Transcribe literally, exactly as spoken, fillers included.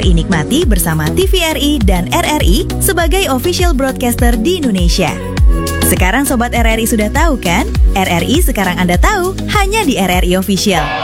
R I nikmati bersama T V R I dan R R I sebagai official broadcaster di Indonesia. Sekarang Sobat R R I sudah tahu kan? R R I sekarang Anda tahu hanya di R R I Official.